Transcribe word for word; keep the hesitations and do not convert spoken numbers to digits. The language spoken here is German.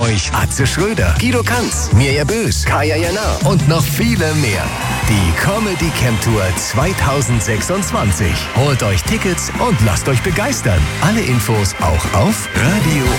euch Atze Schröder, Guido Kanz, Mirja Bös, Kaya Jana und noch viele mehr. Die Comedy Camp Tour zweitausendsechsundzwanzig. Holt euch Tickets und lasst euch begeistern. Alle Infos auch auf Radio